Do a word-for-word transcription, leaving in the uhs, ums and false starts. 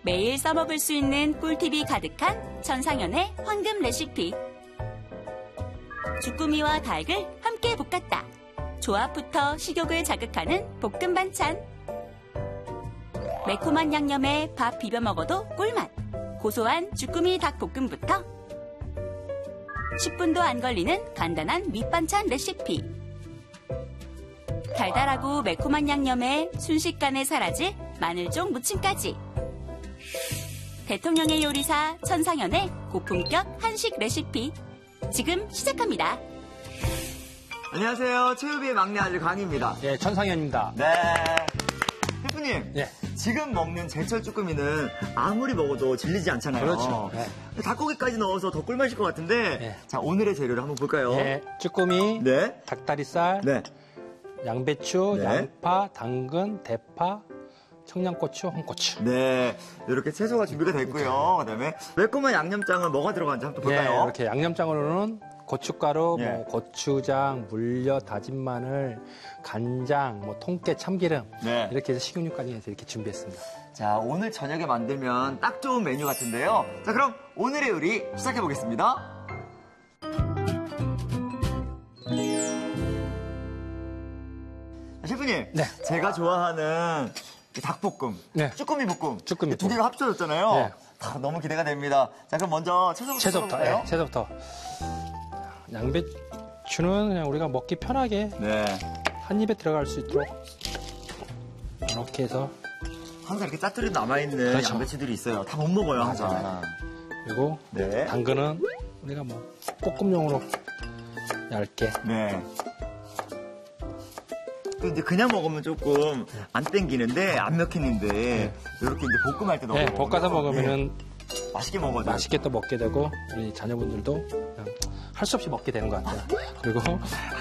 매일 써먹을 수 있는 꿀팁이 가득한 천상연의 황금 레시피. 주꾸미와 닭을 함께 볶았다. 조합부터 식욕을 자극하는 볶음 반찬. 매콤한 양념에 밥 비벼 먹어도 꿀맛. 고소한 주꾸미 닭볶음부터 십 분도 안 걸리는 간단한 밑반찬 레시피. 달달하고 매콤한 양념에 순식간에 사라질 마늘종 무침까지. 대통령의 요리사 천상연의 고품격 한식 레시피. 지금 시작합니다. 안녕하세요. 최유비의 막내 아들 강희입니다. 네, 천상현입니다. 네. 셰프님. 네. 지금 먹는 제철 쭈꾸미는 아무리 먹어도 질리지 않잖아요. 그렇죠. 네. 닭고기까지 넣어서 더 꿀맛일 것 같은데. 네. 자, 오늘의 재료를 한번 볼까요? 네, 쭈꾸미, 네. 닭다리살, 네. 양배추, 네. 양파, 당근, 대파, 청양고추, 홍고추. 네. 이렇게 채소가 준비가 됐고요. 그다음에 매콤한 양념장은 뭐가 들어가는지 한번 네, 볼까요? 이렇게 양념장으로는 고춧가루, 예. 뭐 고추장, 물엿, 다진 마늘, 간장, 뭐 통깨, 참기름 네. 이렇게 해서 식용유까지 해서 이렇게 준비했습니다. 자, 오늘 저녁에 만들면 딱 좋은 메뉴 같은데요. 자, 그럼 오늘의 요리 시작해 보겠습니다. 셰프님, 네. 제가 좋아하는 이 닭볶음, 네. 쭈꾸미 볶음, 쭈꾸미 두 볶음. 개가 합쳐졌잖아요. 네. 아, 너무 기대가 됩니다. 자, 그럼 먼저 채소부터 채소부터, 볼까요? 예, 채소부터. 양배추는 그냥 우리가 먹기 편하게 네. 한 입에 들어갈 수 있도록 이렇게 해서, 항상 이렇게 짜투리 남아있는 그렇죠. 양배추들이 있어요. 다 못 먹어요, 항상. 그리고 네. 당근은 우리가 뭐 볶음용으로 얇게. 네. 또 이제 그냥 먹으면 조금 안 땡기는데, 안 먹히는데, 이렇게 이제 볶음할 때 넣어 네, 먹으면 볶아서 먹으면은 맛있게 먹어요. 맛있게 또 먹게 되고 우리 자녀분들도 그냥 할 수 없이 먹게 되는 것 같아요. 그리고